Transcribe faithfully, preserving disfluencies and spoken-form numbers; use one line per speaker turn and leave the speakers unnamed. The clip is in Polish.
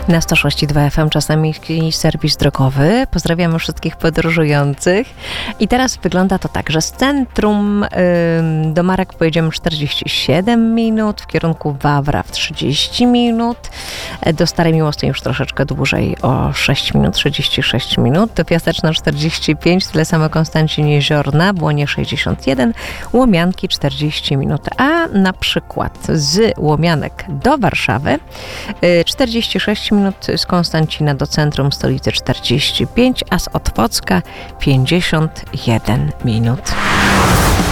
Na sto sześć i dwa F M czasami serwis drogowy. Pozdrawiamy wszystkich podróżujących. I teraz wygląda to tak, że z centrum y, do Marek pojedziemy czterdzieści siedem minut, w kierunku Wawra w trzydzieści minut, do Starej Miłosnej już troszeczkę dłużej, o sześć minut, trzydzieści sześć minut, do Piaseczna czterdzieści pięć, tyle samo Konstancin Jeziorna, Błonie sześćdziesiąt jeden, Łomianki czterdzieści minut, a na przykład z Łomianek do Warszawy y, czterdzieści sześć minut, z Konstancina do centrum stolicy czterdzieści pięć, a z Otwocka pięćdziesiąt jeden minut.